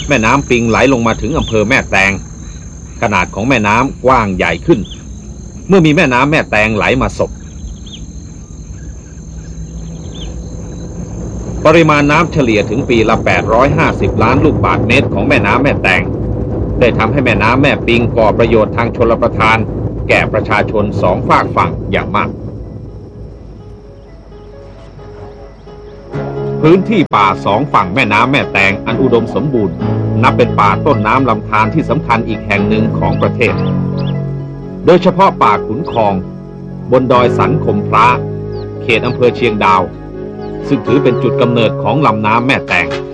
แม่น้ำปิงไหลลงมาถึงอำเภอแม่แตงขนาดของแม่น้ำกว้างใหญ่ขึ้นเมื่อมีแม่น้ำแม่แตงไหลมาสบปริมาณน้ำเฉลี่ยถึงปีละ850ล้านลูกบาศก์เมตรของแม่น้ำแม่แตงได้ทำให้แม่น้ำแม่ปิงก่อประโยชน์ทางชลประทานแก่ประชาชนสองฝากฝั่งอย่างมากพื้นที่ป่าสองฝั่งแม่น้ำแม่แตงอันอุดมสมบูรณ์นับเป็นป่าต้นน้ำลำธารที่สำคัญอีกแห่งหนึ่งของประเทศโดยเฉพาะป่าขุนคลองบนดอยสันคมพระเขตอำเภอเชียงดาวซึ่งถือเป็นจุดกำเนิดของลำน้ำแม่แตง